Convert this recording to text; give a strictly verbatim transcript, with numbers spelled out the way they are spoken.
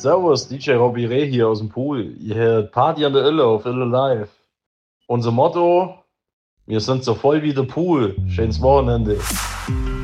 Servus, D J Robbie Ray hier aus dem Pool. Ihr hört Party an der Ille auf Ille Live. Unser Motto: Wir sind so voll wie der Pool. Schönes Wochenende.